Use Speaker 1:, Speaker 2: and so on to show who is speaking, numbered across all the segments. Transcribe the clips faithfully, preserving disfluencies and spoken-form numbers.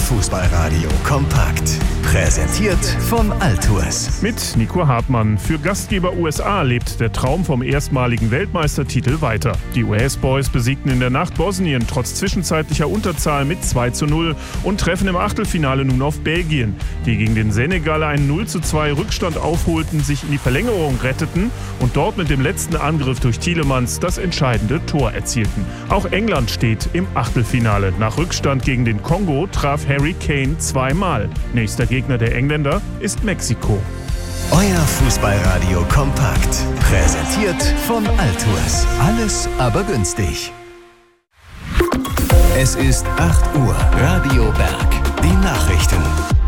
Speaker 1: Fußballradio kompakt. Präsentiert von Altours.
Speaker 2: Mit Nico Hartmann. Für Gastgeber U S A lebt der Traum vom erstmaligen Weltmeistertitel weiter. Die U S Boys besiegten in der Nacht Bosnien trotz zwischenzeitlicher Unterzahl mit zwei zu null und treffen im Achtelfinale nun auf Belgien, die gegen den Senegal einen null zu zwei Rückstand aufholten, sich in die Verlängerung retteten und dort mit dem letzten Angriff durch Tielemans das entscheidende Tor erzielten. Auch England steht im Achtelfinale. Nach Rückstand gegen den Kongo traf Harry Kane zweimal. Nächster Gegner der Engländer ist Mexiko.
Speaker 1: Euer Fußballradio kompakt. Präsentiert von Altours. Alles aber günstig. Es ist acht Uhr. Radio Berg. Die Nachrichten.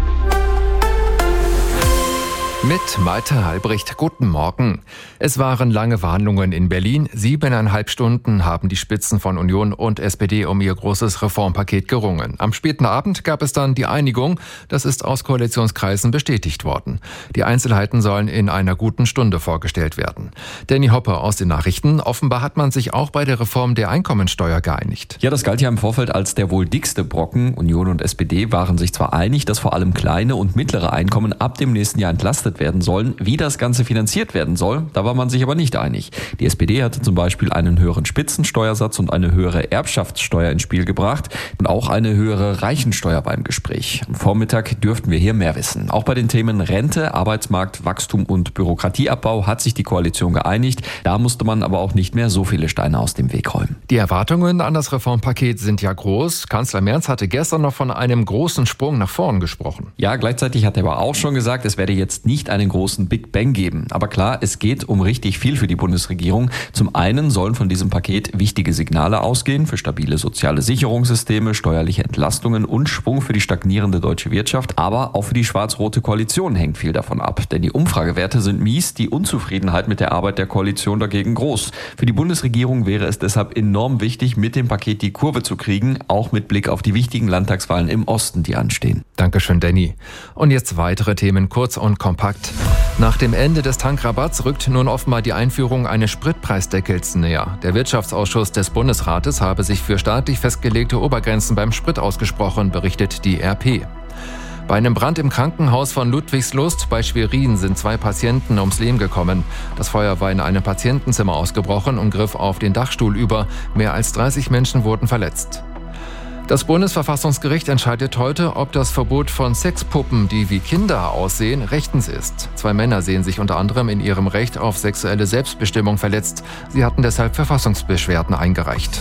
Speaker 3: Mit Malte Halbricht, guten Morgen. Es waren lange Verhandlungen in Berlin. Siebeneinhalb Stunden haben die Spitzen von Union und S P D um ihr großes Reformpaket gerungen. Am späten Abend gab es dann die Einigung. Das ist aus Koalitionskreisen bestätigt worden. Die Einzelheiten sollen in einer guten Stunde vorgestellt werden. Danny Hoppe aus den Nachrichten. Offenbar hat man sich auch bei der Reform der Einkommensteuer geeinigt.
Speaker 4: Ja, das galt ja im Vorfeld als der wohl dickste Brocken. Union und S P D waren sich zwar einig, dass vor allem kleine und mittlere Einkommen ab dem nächsten Jahr entlastet werden sollen. Wie das Ganze finanziert werden soll, da war man sich aber nicht einig. Die S P D hatte zum Beispiel einen höheren Spitzensteuersatz und eine höhere Erbschaftssteuer ins Spiel gebracht und auch eine höhere Reichensteuer beim Gespräch. Am Vormittag dürften wir hier mehr wissen. Auch bei den Themen Rente, Arbeitsmarkt, Wachstum und Bürokratieabbau hat sich die Koalition geeinigt. Da musste man aber auch nicht mehr so viele Steine aus dem Weg räumen.
Speaker 3: Die Erwartungen an das Reformpaket sind ja groß. Kanzler Merz hatte gestern noch von einem großen Sprung nach vorn gesprochen.
Speaker 4: Ja, gleichzeitig hat er aber auch schon gesagt, es werde jetzt nicht einen großen Big Bang geben. Aber klar, es geht um richtig viel für die Bundesregierung. Zum einen sollen von diesem Paket wichtige Signale ausgehen für stabile soziale Sicherungssysteme, steuerliche Entlastungen und Schwung für die stagnierende deutsche Wirtschaft. Aber auch für die schwarz-rote Koalition hängt viel davon ab. Denn die Umfragewerte sind mies, die Unzufriedenheit mit der Arbeit der Koalition dagegen groß. Für die Bundesregierung wäre es deshalb enorm wichtig, mit dem Paket die Kurve zu kriegen, auch mit Blick auf die wichtigen Landtagswahlen im Osten, die anstehen.
Speaker 3: Dankeschön, Danny. Und jetzt weitere Themen kurz und kompakt. Nach dem Ende des Tankrabatts rückt nun offenbar die Einführung eines Spritpreisdeckels näher. Der Wirtschaftsausschuss des Bundesrates habe sich für staatlich festgelegte Obergrenzen beim Sprit ausgesprochen, berichtet die R P. Bei einem Brand im Krankenhaus von Ludwigslust bei Schwerin sind zwei Patienten ums Leben gekommen. Das Feuer war in einem Patientenzimmer ausgebrochen und griff auf den Dachstuhl über. Mehr als dreißig Menschen wurden verletzt. Das Bundesverfassungsgericht entscheidet heute, ob das Verbot von Sexpuppen, die wie Kinder aussehen, rechtens ist. Zwei Männer sehen sich unter anderem in ihrem Recht auf sexuelle Selbstbestimmung verletzt. Sie hatten deshalb Verfassungsbeschwerden eingereicht.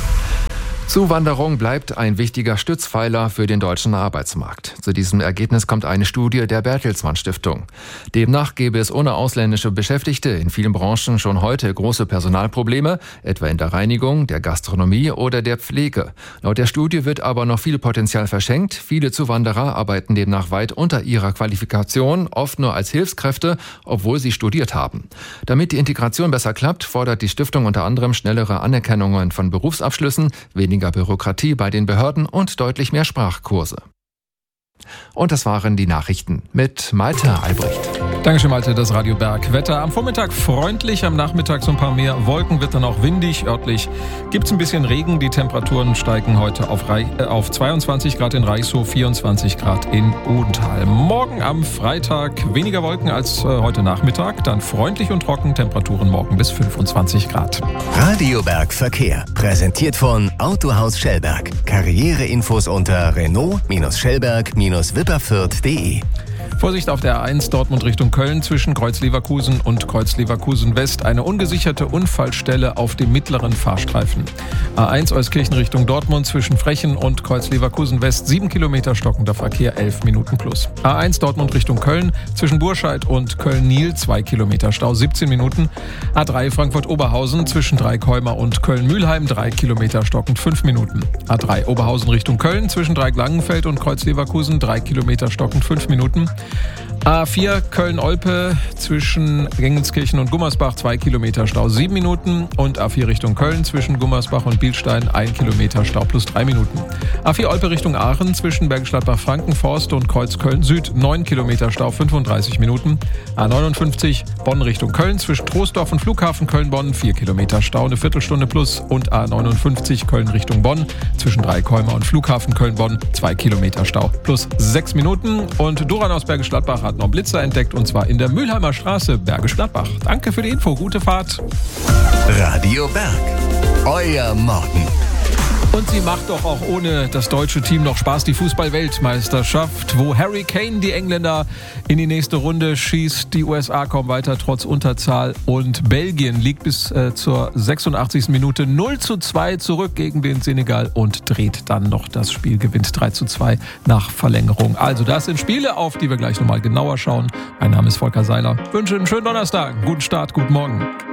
Speaker 3: Zuwanderung bleibt ein wichtiger Stützpfeiler für den deutschen Arbeitsmarkt. Zu diesem Ergebnis kommt eine Studie der Bertelsmann Stiftung. Demnach gäbe es ohne ausländische Beschäftigte in vielen Branchen schon heute große Personalprobleme, etwa in der Reinigung, der Gastronomie oder der Pflege. Laut der Studie wird aber noch viel Potenzial verschenkt. Viele Zuwanderer arbeiten demnach weit unter ihrer Qualifikation, oft nur als Hilfskräfte, obwohl sie studiert haben. Damit die Integration besser klappt, fordert die Stiftung unter anderem schnellere Anerkennungen von Berufsabschlüssen, weniger Bürokratie bei den Behörden und deutlich mehr Sprachkurse. Und das waren die Nachrichten mit Malte Albrecht.
Speaker 5: Dankeschön, Malte, das Radio Berg. Wetter am Vormittag freundlich, am Nachmittag so ein paar mehr Wolken, wird dann auch windig. Örtlich gibt es ein bisschen Regen. Die Temperaturen steigen heute auf, Reich, äh, auf zweiundzwanzig Grad in Reichshof, vierundzwanzig Grad in Odenthal. Morgen am Freitag weniger Wolken als äh, heute Nachmittag. Dann freundlich und trocken, Temperaturen morgen bis fünfundzwanzig Grad.
Speaker 1: Radio Berg Verkehr, präsentiert von Autohaus Schellberg. Karriereinfos unter Renault-Schellberg Wipperfürth punkt de.
Speaker 5: Vorsicht auf der A eins Dortmund Richtung Köln zwischen Kreuz-Leverkusen und Kreuz-Leverkusen West. Eine ungesicherte Unfallstelle auf dem mittleren Fahrstreifen. A eins Euskirchen Richtung Dortmund zwischen Frechen und Kreuz-Leverkusen West. sieben Kilometer stockender Verkehr, elf Minuten plus. A eins Dortmund Richtung Köln zwischen Burscheid und Köln-Niel. zwei Kilometer Stau, siebzehn Minuten. A drei Frankfurt-Oberhausen zwischen Dreikäumer und Köln-Mühlheim. drei Kilometer stockend, fünf Minuten. A drei Oberhausen Richtung Köln zwischen Dreieck-Langenfeld und Kreuz-Leverkusen. drei Kilometer stockend, fünf Minuten. A vier Köln-Olpe zwischen Gengenskirchen und Gummersbach, zwei Kilometer Stau, sieben Minuten. Und A vier Richtung Köln zwischen Gummersbach und Bielstein, ein Kilometer Stau plus drei Minuten. A vier Olpe Richtung Aachen zwischen Bergisch Gladbach-Frankenforst und Kreuzköln Süd neun Kilometer Stau, fünfunddreißig Minuten. A neunundfünfzig Bonn Richtung Köln zwischen Troisdorf und Flughafen Köln-Bonn vier Kilometer Stau, eine Viertelstunde plus. Und A neunundfünfzig Köln Richtung Bonn zwischen Dreikäumer und Flughafen Köln-Bonn zwei Kilometer Stau plus sechs Minuten. Und Doran aus Bergisch Gladbach hat noch Blitzer entdeckt und zwar in der Mülheimer Straße, Bergisch Gladbach. Danke für die Info, gute Fahrt.
Speaker 1: Radio Berg, euer Morgen.
Speaker 5: Und sie macht doch auch ohne das deutsche Team noch Spaß, die Fußball-Weltmeisterschaft, wo Harry Kane die Engländer in die nächste Runde schießt, die U S A kaum weiter trotz Unterzahl und Belgien liegt bis äh, zur sechsundachtzigsten Minute null zu zwei zurück gegen den Senegal und dreht dann noch das Spiel, gewinnt drei zu zwei nach Verlängerung. Also das sind Spiele, auf die wir gleich nochmal genauer schauen. Mein Name ist Volker Seiler. Ich wünsche einen schönen Donnerstag, guten Start, guten Morgen.